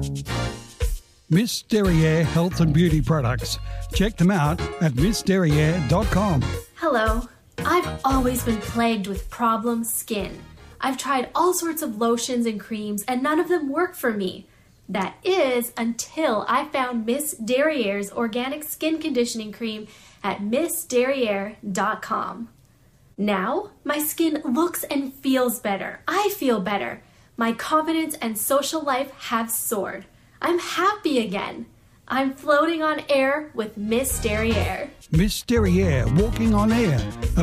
Miss Derriere Health and Beauty Products. Check them out at missderriere.com. Hello. I've always been plagued with problem skin. I've tried all sorts of lotions and creams and none of them work for me. That is until I found Miss Derriere's organic skin conditioning cream at missderriere.com. Now, my skin looks and feels better. I feel better. My confidence and social life have soared. I'm happy again. I'm floating on air with Miss Derriere. Miss Derriere Walking on Air, a